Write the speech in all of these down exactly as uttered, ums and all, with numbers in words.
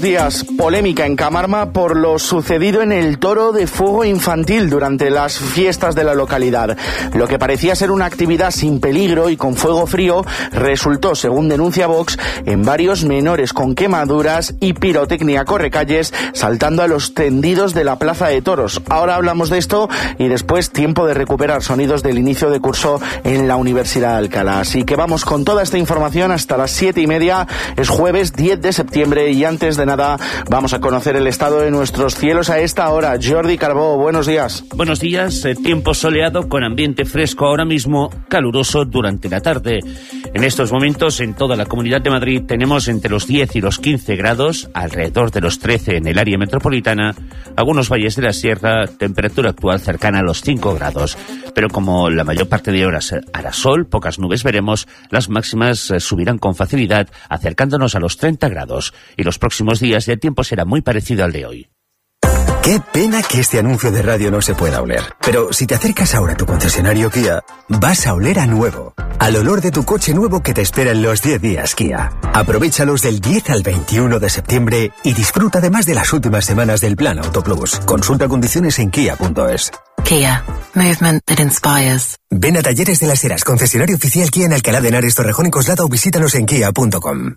Días, polémica en Camarma por lo sucedido en el toro de fuego infantil durante las fiestas de la localidad. Lo que parecía ser una actividad sin peligro y con fuego frío resultó, según denuncia Vox, en varios menores con quemaduras y pirotecnia correcalles saltando a los tendidos de la plaza de toros. Ahora hablamos de esto y después tiempo de recuperar sonidos del inicio de curso en la Universidad de Alcalá. Así que vamos con toda esta información hasta las siete y media. Es jueves diez de septiembre y antes de nada vamos a conocer el estado de nuestros cielos a esta hora. Jordi Carbó, buenos días. Buenos días, eh, tiempo soleado con ambiente fresco ahora mismo, caluroso durante la tarde. En estos momentos en toda la Comunidad de Madrid tenemos entre los diez y los quince grados, alrededor de los trece en el área metropolitana, algunos valles de la sierra, temperatura actual cercana a los cinco grados. Pero como la mayor parte de horas hará sol, pocas nubes veremos, las máximas eh, subirán con facilidad, acercándonos a los treinta grados. Y los próximos días el tiempo será muy parecido al de hoy. Qué pena que este anuncio de radio no se pueda oler. Pero si te acercas ahora a tu concesionario Kia, vas a oler a nuevo. Al olor de tu coche nuevo que te espera en los diez días Kia. Aprovéchalos del diez al veintiuno de septiembre y disfruta además de las últimas semanas del Plan Autoplus. Consulta condiciones en kia punto es. Kia. Movement that inspires. Ven a Talleres de las Heras, concesionario oficial Kia en Alcalá de Henares, Torrejón y Coslada, o visítanos en kia punto com.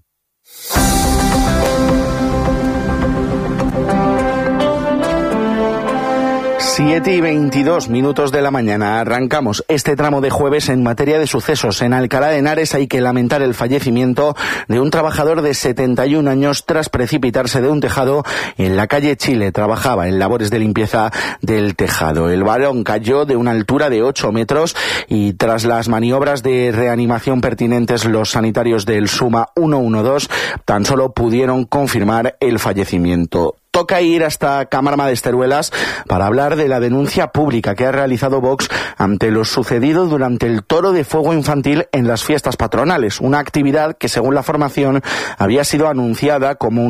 siete y veintidós minutos de la mañana. Arrancamos este tramo de jueves en materia de sucesos. En Alcalá de Henares hay que lamentar el fallecimiento de un trabajador de setenta y un años tras precipitarse de un tejado en la calle Chile. Trabajaba en labores de limpieza del tejado. El varón cayó de una altura de ocho metros y tras las maniobras de reanimación pertinentes, los sanitarios del SUMA ciento doce tan solo pudieron confirmar el fallecimiento. Toca ir hasta Camarma de Esteruelas para hablar de la denuncia pública que ha realizado Vox ante lo sucedido durante el toro de fuego infantil en las fiestas patronales, una actividad que, según la formación, había sido anunciada como